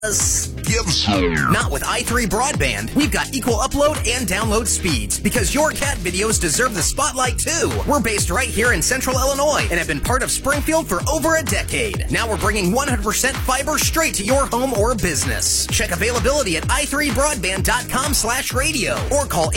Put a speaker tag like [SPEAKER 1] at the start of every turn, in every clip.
[SPEAKER 1] Not with i3 Broadband. We've got equal upload and download speeds because your cat videos deserve the spotlight too. We're based right here in Central Illinois and have been part of Springfield for over a decade. Now we're bringing 100% fiber straight to your home or business. Check availability at i3broadband.com/radio or call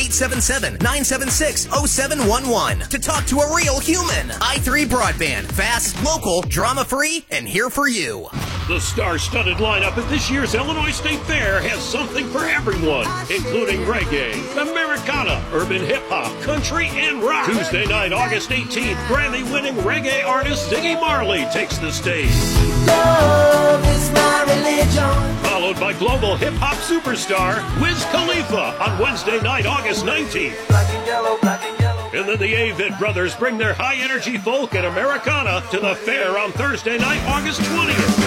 [SPEAKER 1] 877-976-0711 to talk to a real human. i3 Broadband. Fast, local, drama-free, and here for you.
[SPEAKER 2] The star-studded lineup at this year's Illinois State Fair has something for everyone, including reggae, Americana, urban hip-hop, country, and rock. Tuesday night, August 18th, Grammy-winning reggae artist Ziggy Marley takes the stage.
[SPEAKER 3] Love is my religion.
[SPEAKER 2] Followed by global hip-hop superstar Wiz Khalifa on Wednesday night, August 19th.
[SPEAKER 3] Black and yellow, black and yellow.
[SPEAKER 2] And then the Avett Brothers bring their high-energy folk and Americana to the fair on Thursday night, August 20th.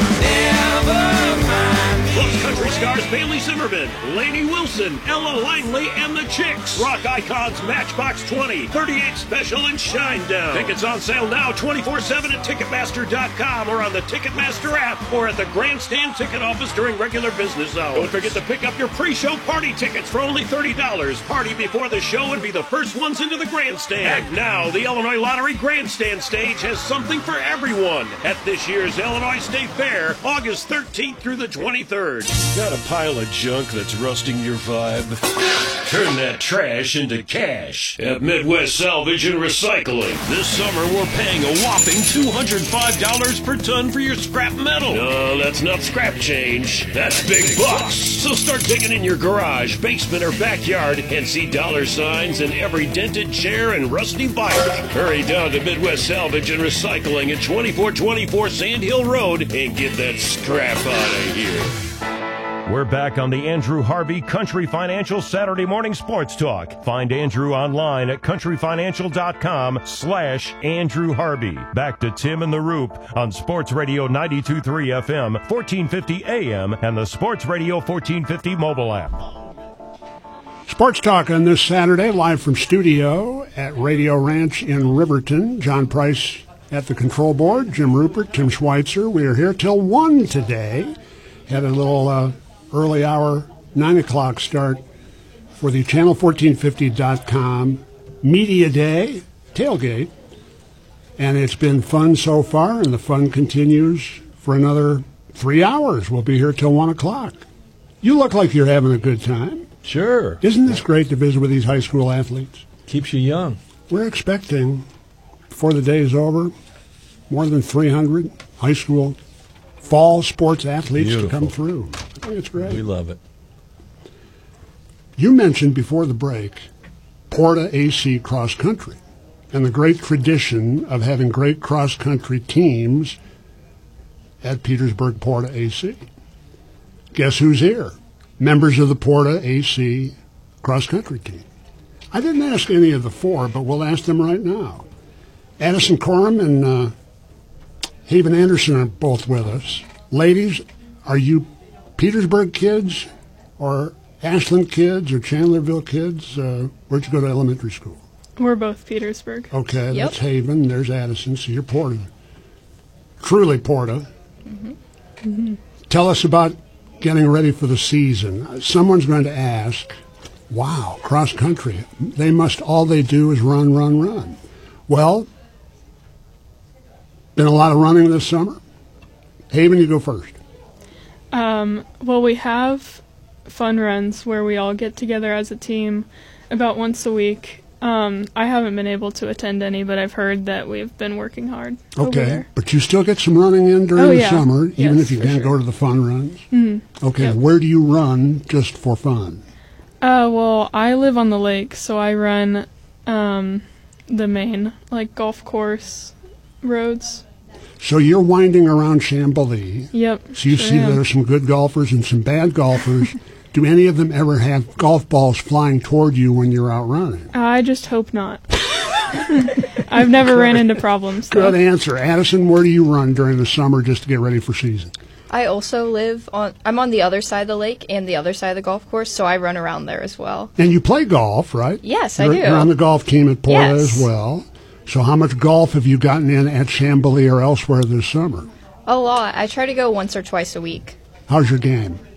[SPEAKER 2] Plus country stars Bailey Zimmerman, Lainey Wilson, Ella Langley, and the Chicks. Rock icons Matchbox 20, 38 Special, and Shinedown. Tickets on sale now 24/7 at Ticketmaster.com or on the Ticketmaster app or at the Grandstand ticket office during regular business hours. Don't forget to pick up your pre-show party tickets for only $30. Party before the show and be the first ones into the Grandstand. And now, the Illinois Lottery Grandstand stage has something for everyone at this year's Illinois State Fair, August 13th through the 23rd. Got a pile of junk that's rusting your vibe? Turn that trash into cash at Midwest Salvage and Recycling. This summer, we're paying a whopping $205 per ton for your scrap metal. No, that's not scrap change. That's big bucks. So start digging in your garage, basement, or backyard and see dollar signs in every dented chair and rusty bike. Hurry down to Midwest Salvage and Recycling at 2424 Sand Hill Road and get that scrap out of here.
[SPEAKER 4] We're back on the Andrew Harvey Country Financial Saturday Morning Sports Talk. Find Andrew online at countryfinancial.com/Andrew Harvey. Back to Tim and the Roop on Sports Radio 92.3 FM, 1450 AM, and the Sports Radio 1450 mobile app.
[SPEAKER 5] Sports Talk on this Saturday, live from studio at Radio Ranch in Riverton. John Price at the control board, Jim Rupert, Tim Schweitzer. We are here till 1 today. Had a little early hour, 9 o'clock start for the Channel1450.com Media Day tailgate. And it's been fun so far, and the fun continues for another 3 hours. We'll be here till 1 o'clock. You look like you're having a good time.
[SPEAKER 6] Sure.
[SPEAKER 5] Isn't this great to visit with these high school athletes?
[SPEAKER 6] Keeps you young.
[SPEAKER 5] We're expecting, before the day is over, more than 300 high school fall sports athletes to come through. I think it's great.
[SPEAKER 6] We love it.
[SPEAKER 5] You mentioned before the break Porta AC Cross Country and the great tradition of having great cross-country teams at Petersburg Porta AC. Guess who's here? Members of the Porta AC cross-country team. I didn't ask any of the four, but we'll ask them right now. Addison Corum and Haven Anderson are both with us. Ladies, are you Petersburg kids or Ashland kids or Chandlerville kids? Where'd you go to elementary school?
[SPEAKER 7] We're both Petersburg.
[SPEAKER 5] Okay, yep. That's Haven. There's Addison. So you're Porta. Truly Porta. Mm-hmm. Mm-hmm. Tell us about getting ready for the season. Someone's going to ask, wow, cross country. All they do is run, run, run. Well, been a lot of running this summer. Haven, you go first.
[SPEAKER 7] Well, we have fun runs where we all get together as a team about once a week. I haven't been able to attend any, but I've heard that we've been working hard.
[SPEAKER 5] Okay, but you still get some running in during the summer, even if you can't go to the fun runs? Mm-hmm. Okay, yep. Where do you run just for fun?
[SPEAKER 7] Well, I live on the lake, so I run the main, golf course roads.
[SPEAKER 5] So you're winding around Chamblee.
[SPEAKER 7] Yep.
[SPEAKER 5] So you see there are some good golfers and some bad golfers. Do any of them ever have golf balls flying toward you when you're out running?
[SPEAKER 7] I just hope not. I've never ran into problems.
[SPEAKER 5] Good answer. Addison, where do you run during the summer just to get ready for season?
[SPEAKER 8] I also I'm on the other side of the lake and the other side of the golf course, so I run around there as well.
[SPEAKER 5] And you play golf, right?
[SPEAKER 8] Yes, I do.
[SPEAKER 5] You're on the golf team at Porta as well. So how much golf have you gotten in at Chamblee or elsewhere this summer?
[SPEAKER 8] A lot. I try to go once or twice a week.
[SPEAKER 5] How's your game?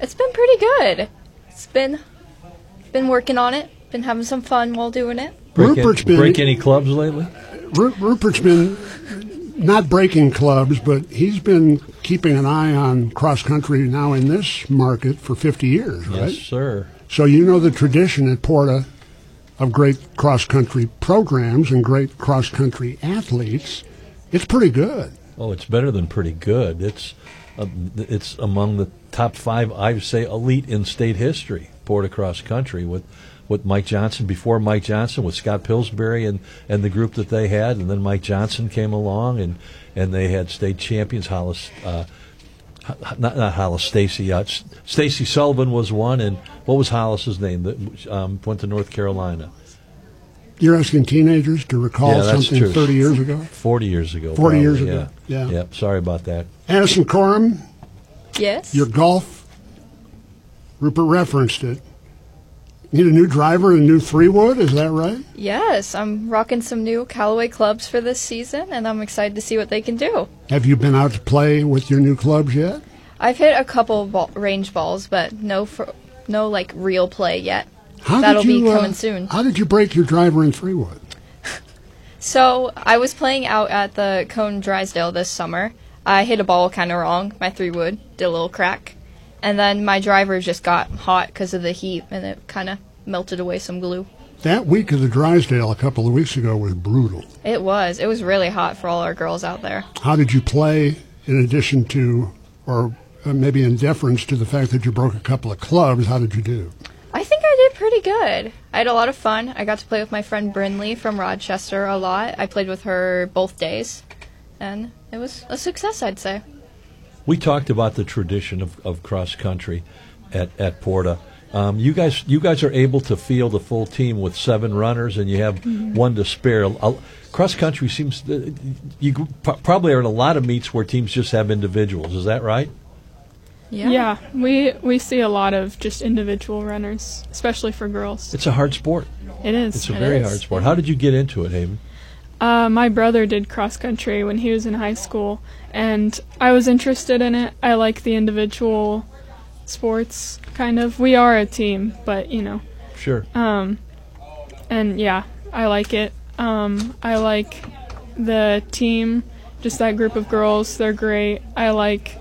[SPEAKER 8] It's been pretty good. It's been working on it. Been having some fun while doing it.
[SPEAKER 6] Break any clubs lately?
[SPEAKER 5] Rupert's been not breaking clubs, but he's been keeping an eye on cross country now in this market for 50 years, right?
[SPEAKER 6] Yes, sir.
[SPEAKER 5] So you know the tradition at Porta of great cross country programs and great cross country athletes. It's pretty good.
[SPEAKER 6] Oh, it's better than pretty good. It's among the top 5, I would say, elite in state history. Porta cross country with Mike Johnson, before Mike Johnson, with Scott Pillsbury and the group that they had, and then Mike Johnson came along, and they had state champions. Stacy Sullivan was one, and what was Hollis's name that went to North Carolina?
[SPEAKER 5] You're asking teenagers to recall something
[SPEAKER 6] true.
[SPEAKER 5] 30 years ago?
[SPEAKER 6] 40 years ago.
[SPEAKER 5] 40 years
[SPEAKER 6] probably,
[SPEAKER 5] ago, yeah.
[SPEAKER 6] Yep, sorry about that.
[SPEAKER 5] Addison Corum,
[SPEAKER 8] Yes.
[SPEAKER 5] your golf, Rupert referenced it. Need a new driver and a new 3-wood, is that right?
[SPEAKER 8] Yes, I'm rocking some new Callaway clubs for this season, and I'm excited to see what they can do.
[SPEAKER 5] Have you been out to play with your new clubs yet?
[SPEAKER 8] I've hit a couple range balls, but no like real play yet. That'll be coming soon.
[SPEAKER 5] How did you break your driver in 3-wood?
[SPEAKER 8] So I was playing out at the Cone Drysdale this summer. I hit a ball kind of wrong. My 3-wood did a little crack. And then my driver just got hot because of the heat, and it kind of melted away some glue.
[SPEAKER 5] That week of the Drysdale a couple of weeks ago was brutal.
[SPEAKER 8] It was. It was really hot for all our girls out there.
[SPEAKER 5] How did you play in addition to, or maybe in deference to the fact that you broke a couple of clubs? How did you do?
[SPEAKER 8] I think I did pretty good. I had a lot of fun. I got to play with my friend Brinley from Rochester a lot. I played with her both days, and it was a success, I'd say.
[SPEAKER 6] We talked about the tradition of cross country at Porta. You guys are able to field a full team with 7 runners, and you have one to spare. Cross country seems you probably are in a lot of meets where teams just have individuals. Is that right?
[SPEAKER 7] Yeah, we see a lot of just individual runners, especially for girls.
[SPEAKER 6] It's a hard sport.
[SPEAKER 7] It is.
[SPEAKER 6] It's a very hard sport. How did you get into it, Haven?
[SPEAKER 7] My brother did cross country when he was in high school, and I was interested in it. I like the individual sports, kind of. We are a team, but,
[SPEAKER 6] Sure.
[SPEAKER 7] And, yeah, I like it. I like the team, just that group of girls. They're great. I like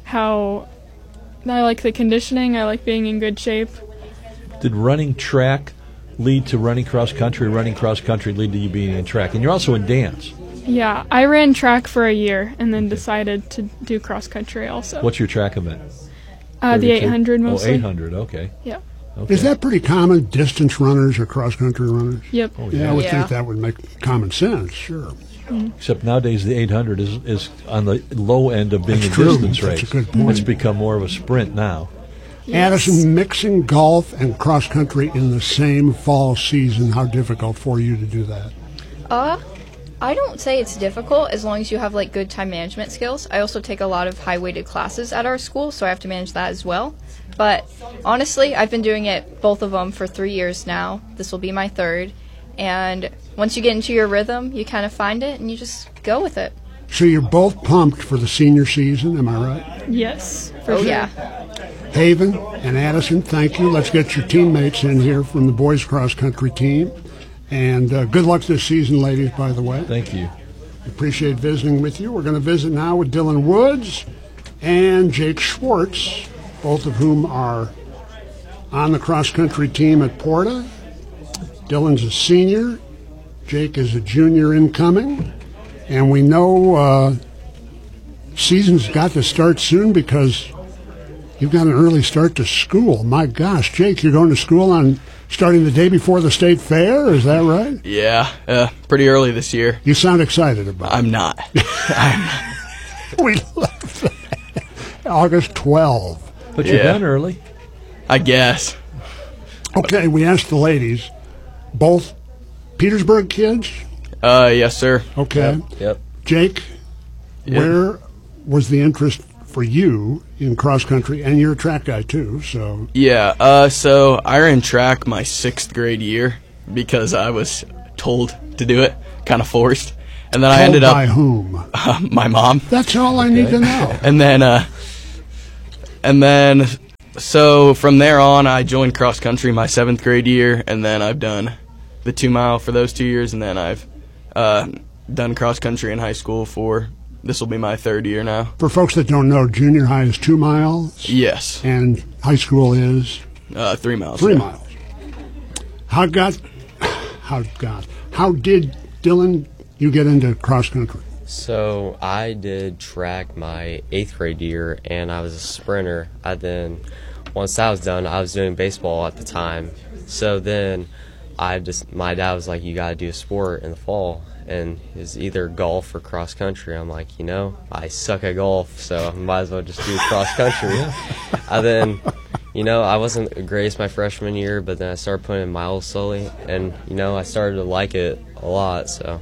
[SPEAKER 7] the conditioning. I like being in good shape.
[SPEAKER 6] Did running track lead to running cross country lead to you being in track? And you're also in dance.
[SPEAKER 7] Yeah, I ran track for a year and then decided to do cross country also.
[SPEAKER 6] What's your track event?
[SPEAKER 7] The 800 mostly.
[SPEAKER 6] Oh, 800, okay.
[SPEAKER 7] Yeah.
[SPEAKER 6] Okay.
[SPEAKER 5] Is that pretty common, distance runners or cross country runners?
[SPEAKER 7] Yep.
[SPEAKER 6] Oh,
[SPEAKER 5] Yeah, I would think that would make common sense, sure.
[SPEAKER 6] Except nowadays the 800 is on the low end of being
[SPEAKER 5] That's
[SPEAKER 6] a
[SPEAKER 5] true.
[SPEAKER 6] distance
[SPEAKER 5] That's
[SPEAKER 6] race.
[SPEAKER 5] a good point.
[SPEAKER 6] It's become more of a sprint now.
[SPEAKER 7] Yes.
[SPEAKER 5] Addison, mixing golf and cross country in the same fall season, how difficult for you to do that?
[SPEAKER 8] I don't say it's difficult as long as you have like good time management skills. I also take a lot of high-weighted classes at our school, so I have to manage that as well. But honestly, I've been doing it, both of them, for 3 years now. This will be my 3rd. And once you get into your rhythm, you kind of find it and you just go with it.
[SPEAKER 5] So you're both pumped for the senior season, am I right?
[SPEAKER 7] Yes, for
[SPEAKER 8] Oh,
[SPEAKER 7] sure.
[SPEAKER 8] yeah.
[SPEAKER 5] Haven and Addison, thank you. Let's get your teammates in here from the boys cross country team. And good luck this season, ladies, by the way.
[SPEAKER 6] Thank you.
[SPEAKER 5] Appreciate visiting with you. We're going to visit now with Dylan Woods and Jake Schwartz, both of whom are on the cross country team at Porta. Dylan's a senior. Jake is a junior incoming. And we know season's got to start soon because you've got an early start to school. My gosh, Jake, you're going to school on starting the day before the state fair? Is that right?
[SPEAKER 9] Yeah, pretty early this year.
[SPEAKER 5] You sound excited about it.
[SPEAKER 9] I'm not.
[SPEAKER 5] We love that. August 12.
[SPEAKER 6] But you're done early.
[SPEAKER 9] I guess.
[SPEAKER 5] Okay, we asked the ladies, both Petersburg kids?
[SPEAKER 9] Yes, sir.
[SPEAKER 5] Okay.
[SPEAKER 6] Yep.
[SPEAKER 5] Jake, where was the interest for you in cross country? And you're a track guy too, so.
[SPEAKER 9] Yeah, so I ran track my 6th grade year because I was told to do it, kind of forced. And then I ended up.
[SPEAKER 5] By whom?
[SPEAKER 9] My mom.
[SPEAKER 5] That's all I need to know.
[SPEAKER 9] And then So from there on, I joined cross country my 7th grade year, and then I've done the 2 mile for those 2 years, and then I've done cross country in high school for, this will be my 3rd year now.
[SPEAKER 5] For folks that don't know, junior high is 2 miles.
[SPEAKER 9] Yes.
[SPEAKER 5] And high school is
[SPEAKER 9] 3 miles.
[SPEAKER 5] 3 miles. How did Dylan you get into cross country?
[SPEAKER 10] So I did track my 8th grade year, and I was a sprinter. Once that was done, I was doing baseball at the time. So then my dad was like, you got to do a sport in the fall, and it's either golf or cross country. I'm like, I suck at golf, so I might as well just do cross country. And then, I wasn't the greatest my freshman year, but then I started putting in miles slowly, and, I started to like it a lot, so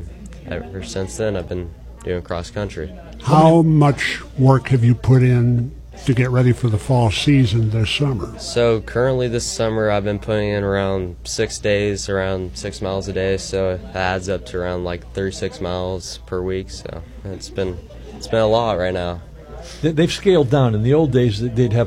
[SPEAKER 10] ever since then, I've been doing cross country.
[SPEAKER 5] How much work have you put in to get ready for the fall season this summer?
[SPEAKER 10] So currently this summer, I've been putting in around 6 days, around 6 miles a day, so it adds up to around 36 miles per week, so it's been a lot right now.
[SPEAKER 6] They've scaled down. In the old days, they'd have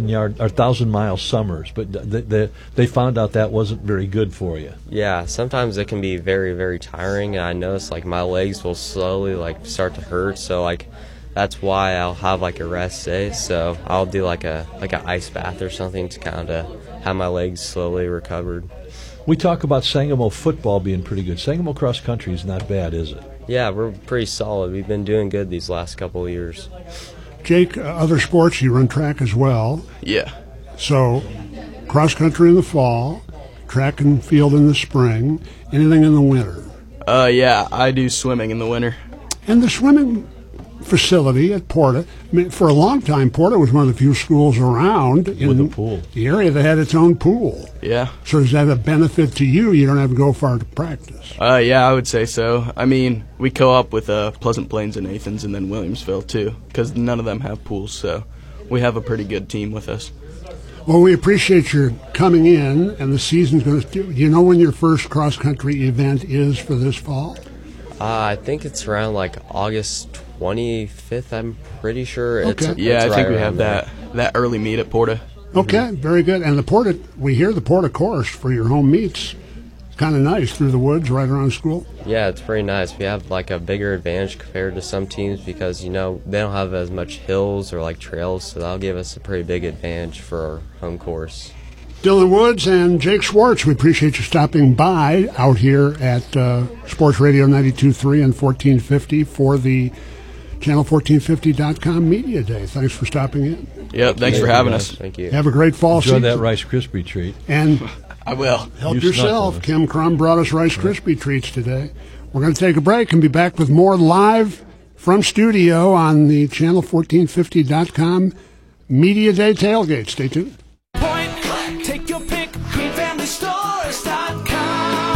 [SPEAKER 6] 1,000-mile summers, but they found out that wasn't very good for you.
[SPEAKER 10] Yeah, sometimes it can be very, very tiring, and I notice my legs will slowly start to hurt. So that's why I'll have a rest day. So I'll do a ice bath or something to kind of have my legs slowly recovered.
[SPEAKER 6] We talk about Sangamo football being pretty good. Sangamo cross country is not bad, is it?
[SPEAKER 10] Yeah, we're pretty solid. We've been doing good these last couple of years.
[SPEAKER 5] Jake, other sports, you run track as well.
[SPEAKER 9] Yeah.
[SPEAKER 5] So, cross country in the fall, track and field in the spring, anything in the winter?
[SPEAKER 9] Yeah, I do swimming in the winter.
[SPEAKER 5] And the swimming facility at Porta, for a long time, Porta was one of the few schools around in
[SPEAKER 6] with a pool.
[SPEAKER 5] The area that had its own pool.
[SPEAKER 9] Yeah.
[SPEAKER 5] So is that a benefit to you? You don't have to go far to practice.
[SPEAKER 9] Yeah, I would say so. I mean, we co-op with Pleasant Plains and Athens and then Williamsville, too, because none of them have pools, so we have a pretty good team with us.
[SPEAKER 5] Well, we appreciate your coming in, and the season's going to... Do you know when your first cross-country event is for this fall?
[SPEAKER 10] I think it's around August 25th, I'm pretty sure.
[SPEAKER 5] Okay.
[SPEAKER 9] I think we have that early meet at Porta.
[SPEAKER 5] Okay, very good. And the Porta, we hear the Porta course for your home meets. Kind of nice through the woods right around school.
[SPEAKER 10] Yeah, it's pretty nice. We have a bigger advantage compared to some teams because, they don't have as much hills or trails, so that'll give us a pretty big advantage for our home course.
[SPEAKER 5] Dylan Woods and Jake Schwartz, we appreciate you stopping by out here at Sports Radio 92.3 and 1450 for the Channel1450.com Media Day. Thanks for stopping in.
[SPEAKER 9] Yep, thanks for having us.
[SPEAKER 10] Thank you.
[SPEAKER 5] Have a great fall season.
[SPEAKER 6] Enjoy that Rice Krispie treat.
[SPEAKER 5] And
[SPEAKER 9] I will.
[SPEAKER 5] Help yourself. Kim Crum brought us Rice Krispie treats today. We're going to take a break and be back with more live from studio on the Channel1450.com Media Day tailgate. Stay tuned.
[SPEAKER 3] Take your pick, GreenFamilyStores.com.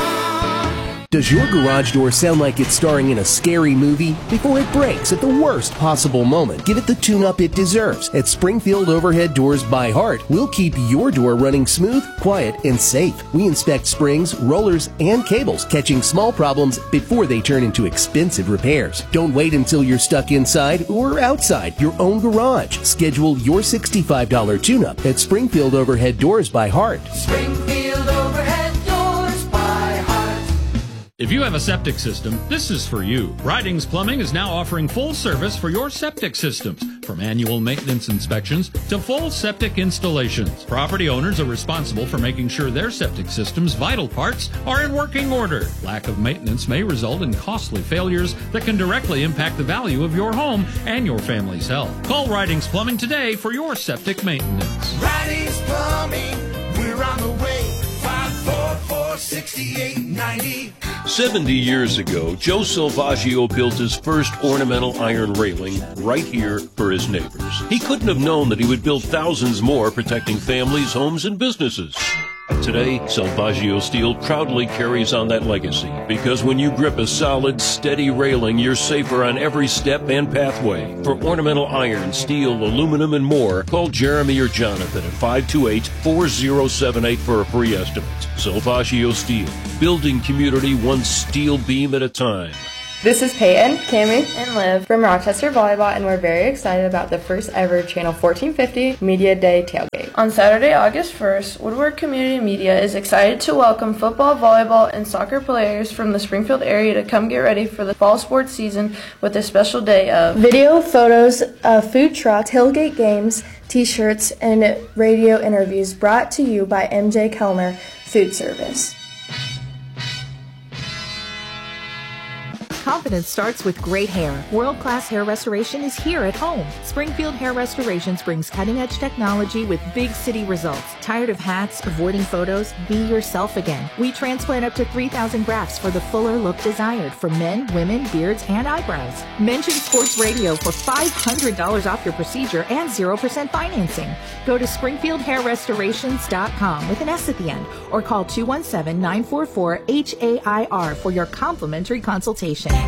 [SPEAKER 1] Does your garage door sound like it's starring in a scary movie? Before it breaks at the worst possible moment, give it the tune-up it deserves. At Springfield Overhead Doors by Heart, we'll keep your door running smooth, quiet, and safe. We inspect springs, rollers, and cables, catching small problems before they turn into expensive repairs. Don't wait until you're stuck inside or outside your own garage. Schedule your $65 tune-up at Springfield Overhead Doors by Heart.
[SPEAKER 3] Springfield Overhead Doors by Heart.
[SPEAKER 11] If you have a septic system, this is for you. Ridings Plumbing is now offering full service for your septic systems, from annual maintenance inspections to full septic installations. Property owners are responsible for making sure their septic system's vital parts are in working order. Lack of maintenance may result in costly failures that can directly impact the value of your home and your family's health. Call Ridings Plumbing today for your septic maintenance.
[SPEAKER 3] Ridings Plumbing, we're on the way. 544-6890.
[SPEAKER 2] 70 years ago, Joe Salvaggio built his first ornamental iron railing right here for his neighbors. He couldn't have known that he would build thousands more protecting families, homes, and businesses. Today, Salvaggio Steel proudly carries on that legacy because when you grip a solid, steady railing, you're safer on every step and pathway. For ornamental iron, steel, aluminum, and more, call Jeremy or Jonathan at 528-4078 for a free estimate. Salvaggio Steel, building community one steel beam at a time.
[SPEAKER 12] This is Peyton, Cammie, and Liv from Rochester Volleyball, and we're very excited about the first ever Channel 1450 Media Day tailgate.
[SPEAKER 13] On Saturday, August 1st, Woodward Community Media is excited to welcome football, volleyball, and soccer players from the Springfield area to come get ready for the fall sports season with a special day of
[SPEAKER 14] video, photos, food truck, tailgate games, t-shirts, and radio interviews brought to you by MJ Kellner Food Service.
[SPEAKER 15] Confidence starts with great hair. World-class hair restoration is here at home. Springfield Hair Restorations brings cutting-edge technology with big city results. Tired of hats, avoiding photos? Be yourself again. We transplant up to 3,000 grafts for the fuller look desired for men, women, beards, and eyebrows. Mention Sports Radio for $500 off your procedure and 0% financing. Go to SpringfieldHairRestorations.com with an S at the end or call 217-944-HAIR for your complimentary consultation.